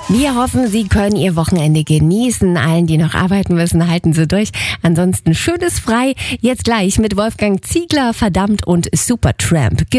Wir hoffen, Sie können Ihr Wochenende genießen. Allen, die noch arbeiten müssen, halten Sie durch. Ansonsten schönes Frei. Jetzt gleich mit Wolfgang Ziegler, Verdammt und Supertramp.